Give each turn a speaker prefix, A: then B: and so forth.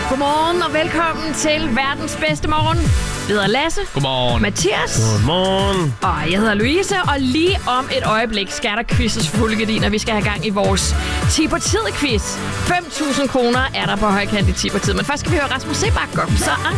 A: Godmorgen og velkommen til verdens bedste morgen. Jeg hedder Lasse.
B: Godmorgen.
A: Mathias.
C: Godmorgen.
A: Og jeg hedder Louise, og lige om et øjeblik skal der quizzes fuldgardiner. Vi skal have gang i vores Tipper-tid-quiz. 5.000 kroner er der på højkant i Tipper-tid. Men først skal vi høre Rasmus Seebach. Så